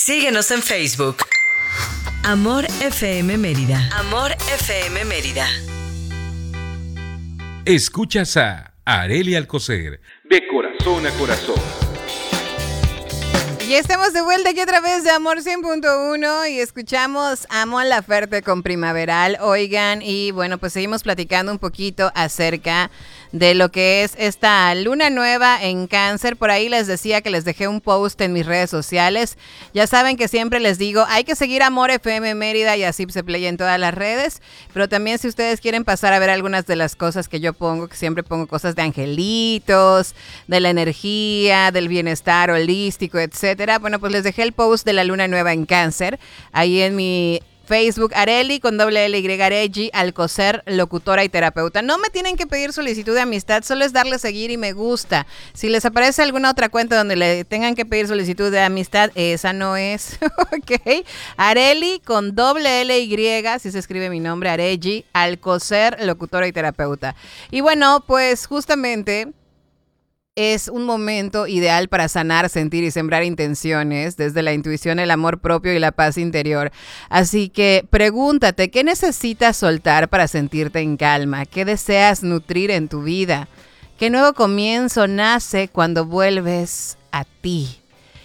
Síguenos en Facebook. Amor FM Mérida. Amor FM Mérida. Escuchas a Arely Alcocer, de corazón a corazón. Y estamos de vuelta aquí a través de Amor 100.1 y escuchamos a Mon Laferte con Primaveral. Oigan, y bueno, pues seguimos platicando un poquito acerca de lo que es esta luna nueva en Cáncer. Por ahí les decía que les dejé un post en mis redes sociales. Ya saben que siempre les digo, hay que seguir Amor FM Mérida y así se play en todas las redes. Pero también si ustedes quieren pasar a ver algunas de las cosas que yo pongo, que siempre pongo cosas de angelitos, de la energía, del bienestar holístico, etcétera. Bueno, pues les dejé el post de la luna nueva en Cáncer ahí en mi Facebook, Arely con $L Arely Alcocer, locutora y terapeuta. No me tienen que pedir solicitud de amistad, solo es darle seguir y me gusta. Si les aparece alguna otra cuenta donde le tengan que pedir solicitud de amistad, esa no es. Ok. Arely con $L, si se escribe mi nombre, Arely Alcocer, locutora y terapeuta. Y bueno, pues justamente es un momento ideal para sanar, sentir y sembrar intenciones desde la intuición, el amor propio y la paz interior. Así que pregúntate, ¿qué necesitas soltar para sentirte en calma? ¿Qué deseas nutrir en tu vida? ¿Qué nuevo comienzo nace cuando vuelves a ti?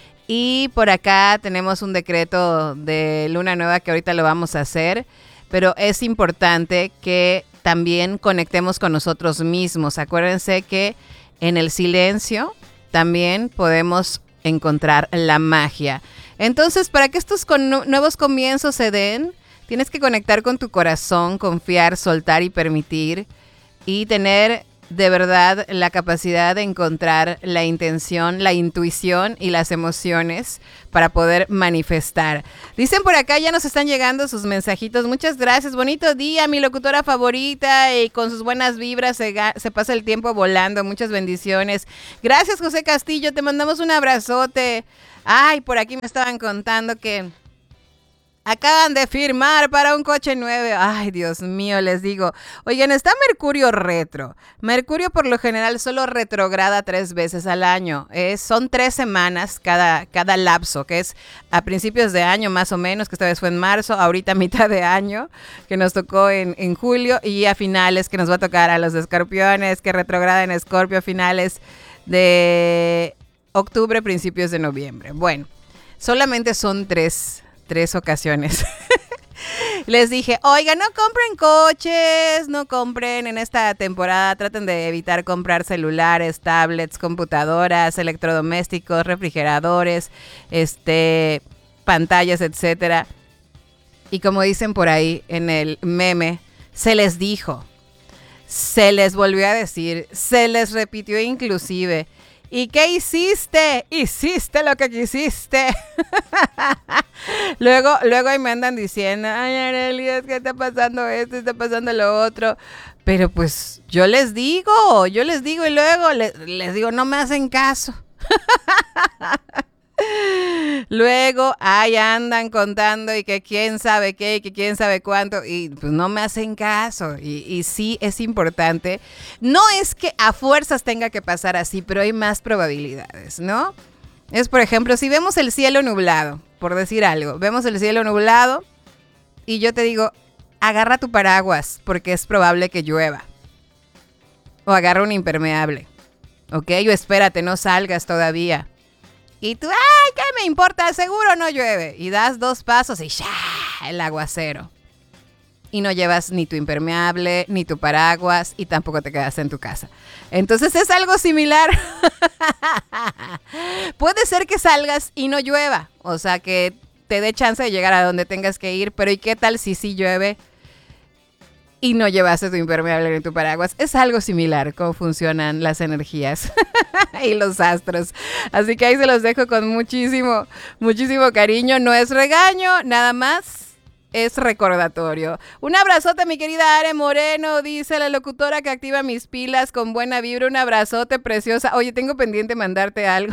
Y por acá tenemos un decreto de luna nueva que ahorita lo vamos a hacer, pero es importante que también conectemos con nosotros mismos. Acuérdense que en el silencio también podemos encontrar la magia. Entonces, para que estos nuevos comienzos se den, tienes que conectar con tu corazón, confiar, soltar y permitir, y tener de verdad la capacidad de encontrar la intención, la intuición y las emociones para poder manifestar. Dicen por acá, ya nos están llegando sus mensajitos. Muchas gracias, bonito día, mi locutora favorita, y con sus buenas vibras se pasa el tiempo volando. Muchas bendiciones. Gracias, José Castillo, te mandamos un abrazote. Ay, por aquí me estaban contando que acaban de firmar para un coche nuevo. Ay, Dios mío, les digo. Oigan, está Mercurio retro. Mercurio por lo general solo retrograda 3 veces al año. Son 3 semanas cada lapso, que es a principios de año más o menos, que esta vez fue en marzo, ahorita a mitad de año, que nos tocó en julio, y a finales, que nos va a tocar a los escorpiones, que retrograda en Escorpio a finales de octubre, principios de noviembre. Bueno, solamente son 3 ocasiones. Les dije, oiga, no compren coches, no compren en esta temporada, traten de evitar comprar celulares, tablets, computadoras, electrodomésticos, refrigeradores, pantallas, etcétera. Y como dicen por ahí en el meme, se les dijo, se les volvió a decir, se les repitió inclusive. ¿Y qué hiciste? Hiciste lo que quisiste. Luego ahí me andan diciendo, ay, Arely, es que está pasando esto, está pasando lo otro. Pero pues yo les digo y luego les digo, no me hacen caso. Luego ahí andan contando y que quién sabe qué y que quién sabe cuánto, y pues no me hacen caso. Y sí es importante. No es que a fuerzas tenga que pasar así, pero hay más probabilidades, ¿no? Es, por ejemplo, si vemos el cielo nublado, por decir algo, vemos el cielo nublado y yo te digo, agarra tu paraguas porque es probable que llueva. O agarra un impermeable, ¿ok? O espérate, no salgas todavía. Y tú, ¡ay, qué me importa! Seguro no llueve. Y das 2 pasos y ¡ya! El aguacero. Y no llevas ni tu impermeable, ni tu paraguas, y tampoco te quedas en tu casa. Entonces es algo similar. Puede ser que salgas y no llueva. O sea, que te dé chance de llegar a donde tengas que ir. Pero ¿y qué tal si sí llueve y no llevaste tu impermeable ni tu paraguas? Es algo similar cómo funcionan las energías y los astros. Así que ahí se los dejo con muchísimo cariño. No es regaño, nada más es recordatorio. Un abrazote, mi querida Are Moreno, dice la locutora que activa mis pilas con buena vibra. Un abrazote, preciosa. Oye, tengo pendiente mandarte algo.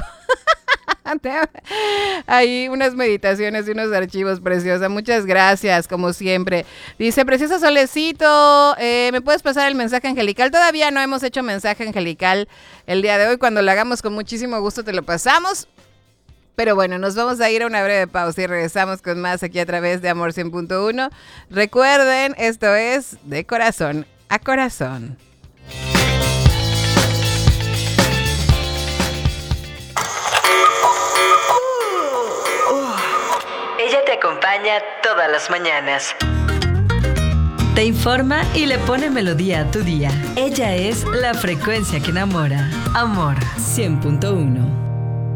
Ahí unas meditaciones y unos archivos, preciosa. Muchas gracias, como siempre. Dice, preciosa Solecito, ¿me puedes pasar el mensaje angelical? Todavía no hemos hecho mensaje angelical el día de hoy. Cuando lo hagamos, con muchísimo gusto te lo pasamos. Pero bueno, nos vamos a ir a una breve pausa y regresamos con más aquí a través de Amor 100.1. Recuerden, esto es De Corazón a Corazón. Ella te acompaña todas las mañanas. Te informa y le pone melodía a tu día. Ella es la frecuencia que enamora. Amor 100.1.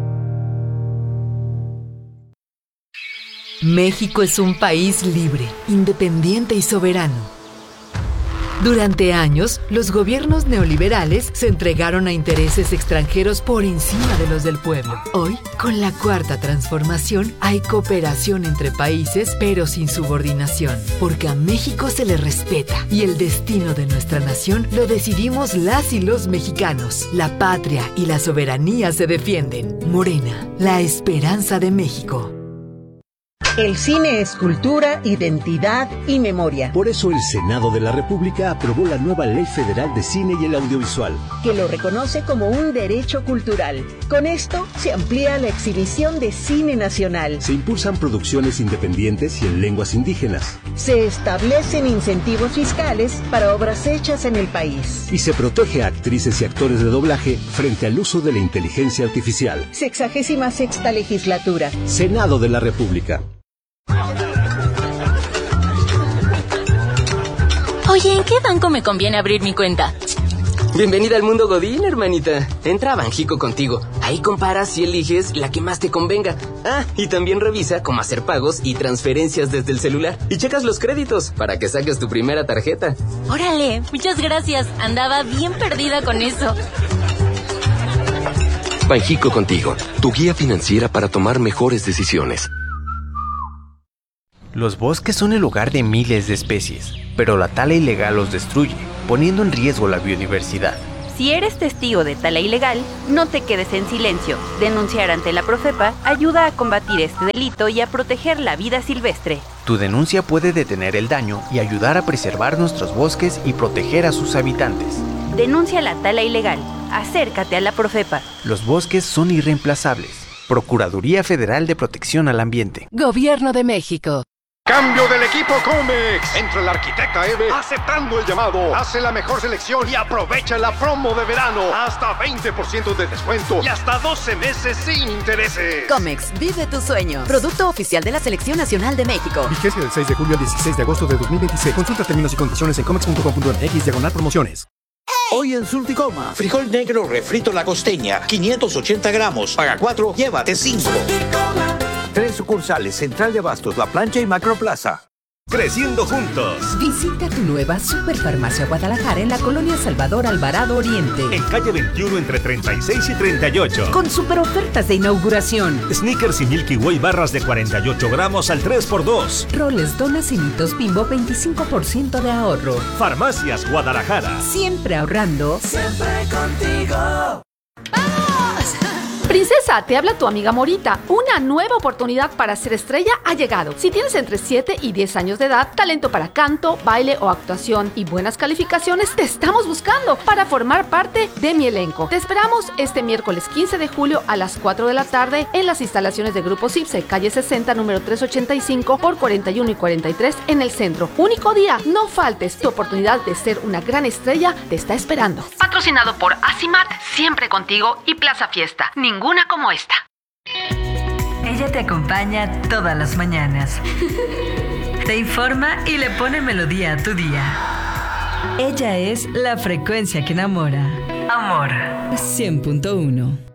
México es un país libre, independiente y soberano. Durante años, los gobiernos neoliberales se entregaron a intereses extranjeros por encima de los del pueblo. Hoy, con la Cuarta Transformación, hay cooperación entre países, pero sin subordinación, porque a México se le respeta y el destino de nuestra nación lo decidimos las y los mexicanos. La patria y la soberanía se defienden. Morena, la esperanza de México. El cine es cultura, identidad y memoria. Por eso el Senado de la República aprobó la nueva Ley Federal de Cine y el Audiovisual, que lo reconoce como un derecho cultural. Con esto se amplía la exhibición de cine nacional. se impulsan producciones independientes y en lenguas indígenas, Se establecen incentivos fiscales para obras hechas en el país. y se protege a actrices y actores de doblaje frente al uso de la inteligencia artificial. 66ª legislatura. Senado de la República. Oye, ¿en qué banco me conviene abrir mi cuenta? Bienvenida al mundo Godín, hermanita. Entra a Banjico contigo. Ahí comparas y eliges la que más te convenga. Ah, y también revisa cómo hacer pagos y transferencias desde el celular. Y checas los créditos para que saques tu primera tarjeta. Órale, muchas gracias. Andaba bien perdida con eso. Banjico contigo, tu guía financiera para tomar mejores decisiones. Los bosques son el hogar de miles de especies, pero la tala ilegal los destruye, poniendo en riesgo la biodiversidad. Si eres testigo de tala ilegal, no te quedes en silencio. Denunciar ante la Profepa ayuda a combatir este delito y a proteger la vida silvestre. Tu denuncia puede detener el daño y ayudar a preservar nuestros bosques y proteger a sus habitantes. Denuncia la tala ilegal. Acércate a la Profepa. Los bosques son irreemplazables. Procuraduría Federal de Protección al Ambiente. Gobierno de México. Cambio del equipo Comex. Entra la arquitecta Eve aceptando el llamado. Hace la mejor selección y aprovecha la promo de verano. Hasta 20% de descuento y hasta 12 meses sin intereses. Comex, vive tu sueño. Producto oficial de la Selección Nacional de México. Vigencia del 6 de julio al 16 de agosto de 2026. Consulta términos y condiciones en comex.com.mx/promociones. Hoy en Sulticoma, frijol negro refrito La Costeña, 580 gramos. Paga 4, llévate 5. 3 sucursales, Central de Abastos, La Plancha y Macroplaza. Creciendo juntos. Visita tu nueva Superfarmacia Guadalajara en la colonia Salvador Alvarado Oriente. En calle 21 entre 36 y 38. Con super ofertas de inauguración. Snickers y Milky Way barras de 48 gramos al 3x2. Roles, donas y mitos Bimbo 25% de ahorro. Farmacias Guadalajara. Siempre ahorrando. Siempre contigo. ¡Vamos! Princesa, te habla tu amiga Morita. Una nueva oportunidad para ser estrella ha llegado. Si tienes entre 7 y 10 años de edad, talento para canto, baile o actuación y buenas calificaciones, te estamos buscando para formar parte de mi elenco. Te esperamos este miércoles 15 de julio a las 4 de la tarde en las instalaciones de Grupo Cipse, calle 60, número 385 por 41 y 43 en el centro. Único día, no faltes. Tu oportunidad de ser una gran estrella te está esperando. Patrocinado por Asimat, Siempre Contigo y Plaza Fiesta. Ninguna como esta. Ella te acompaña todas las mañanas. Te informa y le pone melodía a tu día. Ella es la frecuencia que enamora. Amor 100.1.